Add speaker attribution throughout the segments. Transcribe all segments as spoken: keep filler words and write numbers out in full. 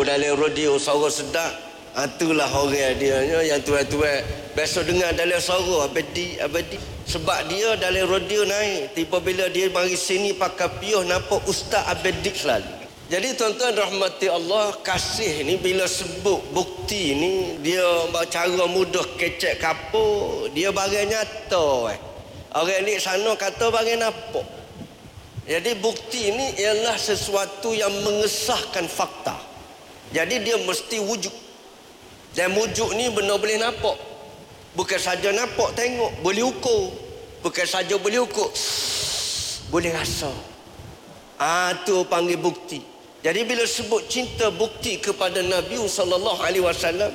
Speaker 1: dalam radio suara sedap. Itulah orang dia yang tuan-tuan biasa dengar dalam suara abadi abadi. Sebab dia dalam radio naik. Tiba bila dia mari sini pakai piuh nampak Ustaz Abedi selalu. Jadi tuan-tuan rahmati Allah, kasih ni bila sebut bukti ni dia cara mudah kecek kapur, dia barang nyata eh. Orang ni sana kata barang nampak. Jadi bukti ni ialah sesuatu yang mengesahkan fakta. Jadi dia mesti wujud. Dan wujud ni benar boleh nampak. Bukan saja nampak, tengok, boleh ukur. Bukan saja boleh ukur, boleh rasa. Ah tu panggil bukti. Jadi bila sebut cinta bukti kepada Nabi sallallahu alaihi wasallam,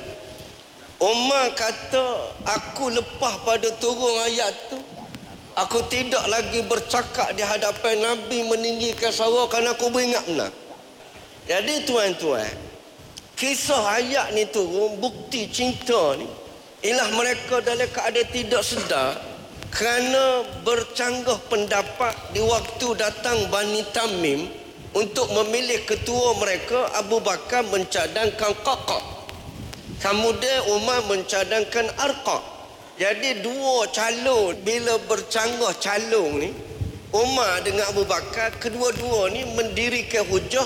Speaker 1: Umar kata, aku lepas pada turun ayat tu, aku tidak lagi bercakap di hadapan Nabi meninggikan suara kerana aku beringat benar. Jadi tuan-tuan, kisah ayat ni turun, bukti cinta ni ialah mereka dalam keadaan tidak sedar kerana bercanggah pendapat di waktu datang Bani Tamim untuk memilih ketua mereka. Abu Bakar mencadangkan Qaqa, kemudian Umar mencadangkan Arqa. Jadi dua calon bila bercanggah calon ni, Umar dengan Abu Bakar, kedua-dua ni mendirikan hujah.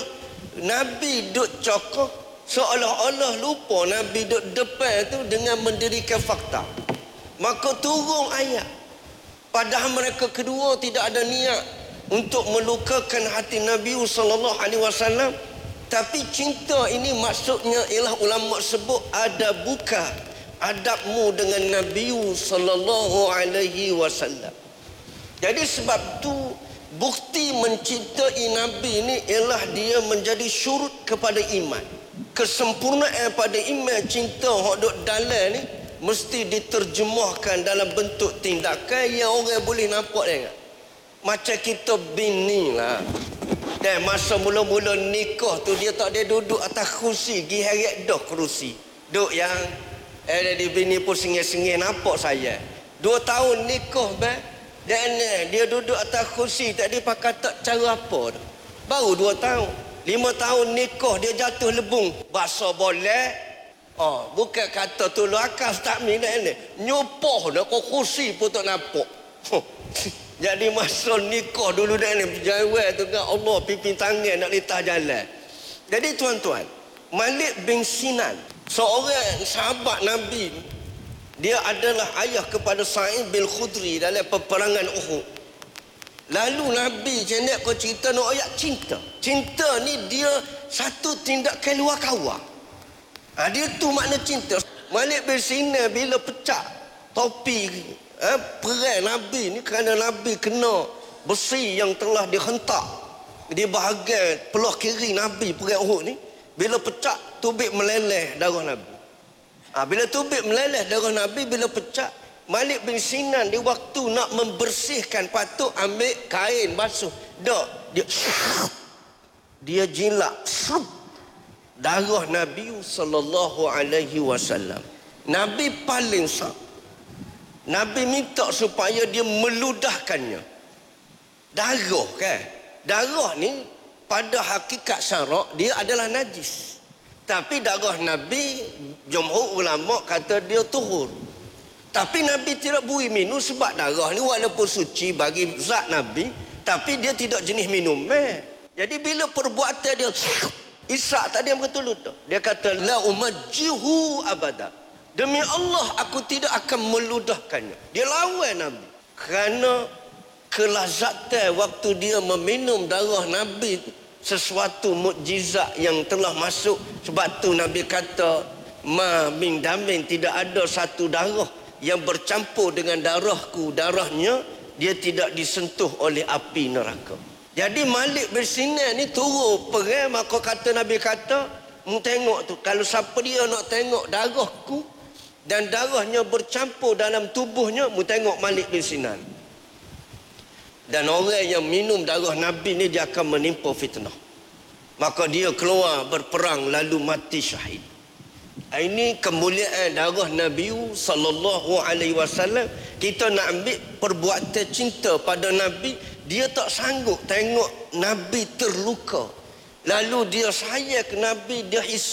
Speaker 1: Nabi duk cokok seolah-olah lupa Nabi duk depan tu dengan mendirikan fakta. Maka turun ayat. Padahal mereka kedua tidak ada niat untuk melukakan hati Nabi sallallahu alaihi wasallam, tapi cinta ini maksudnya ialah ulama sebut ada buka adabmu dengan Nabi sallallahu alaihi wasallam. Jadi sebab tu bukti mencintai Nabi ini ialah dia menjadi syurut kepada iman. Kesempurnaan pada iman cinta hak duk dalam ni mesti diterjemahkan dalam bentuk tindakan yang orang boleh nampak dengar. Macam kita bini lah. Dan masa mula-mula nikah tu dia tak ada duduk atas kerusi, pergi heret dah kerusi. Duk yang eh jadi bini pun sengih-sengih nampak saya. Dua tahun nikah bah. Dan eh, dia duduk atas kerusi tak ada pakai tak cara apa dah. Baru dua tahun. Lima tahun nikah dia jatuh lebung. Bahasa boleh. Oh, bukan kata tolong akal tak minat ni. Nyopoh dah kau kerusi pun tak nampak. Jadi masa nikah dulu dah ni berjawab tu kan Allah pimpin tangan nak litah jalan. Jadi tuan-tuan, Malik bin Sinan, seorang sahabat Nabi, dia adalah ayah kepada Sa'id bin Khudri dalam peperangan Uhud. Lalu Nabi jenak kau cerita nak ayat cinta. Cinta ni dia satu tindakan luar kawah. Ha, dia tu makna cinta. Malik bin Sinan bila pecah topi eh, perang Nabi ni kerana Nabi kena besi yang telah dihentak di bahagian peluh kiri Nabi perang Uhud ni, bila pecah tubik meleleh darah Nabi. Ha, bila tubik meleleh darah Nabi, bila pecah, Malik bin Sinan di waktu nak membersihkan patut ambil kain basuh. Dak, dia dia jilat darah Nabi sallallahu alaihi wasallam. Nabi paling sak. Nabi minta supaya dia meludahkannya. Darah kan? Darah ni pada hakikat syarak dia adalah najis. Tapi darah Nabi, jumhur ulama kata dia tuhur. Tapi Nabi tidak boleh minum sebab darah ni walaupun suci bagi zat Nabi, tapi dia tidak jenis minum. Eh. Jadi bila perbuatan dia Isa tadi yang betul tu. Dia kata la umajjihu abada. Demi Allah aku tidak akan meludahkannya. Dia lawan Nabi. Kerana kelazatan waktu dia meminum darah Nabi sesuatu mukjizat yang telah masuk. Sebab tu Nabi kata ma min damin, tidak ada satu darah yang bercampur dengan darahku, darahnya dia tidak disentuh oleh api neraka. Jadi Malik bin Sinan ni turun perang, maka kata Nabi kata, mu tengok tu, kalau siapa dia nak tengok darahku dan darahnya bercampur dalam tubuhnya, mu tengok Malik bin Sinan. Dan orang yang minum darah Nabi ni dia akan menimpa fitnah. Maka dia keluar berperang lalu mati syahid. Ini kemuliaan darah Nabi sallallahu alaihi wasallam. Kita nak ambil perbuatan cinta pada Nabi. Dia tak sanggup tengok Nabi terluka. Lalu dia sayang ke Nabi, dia